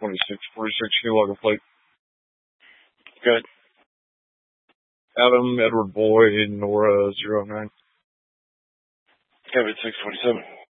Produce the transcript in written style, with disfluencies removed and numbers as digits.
2646, new logger plate. Good. Adam Edward Boyd, Nora 09. Kevin 647.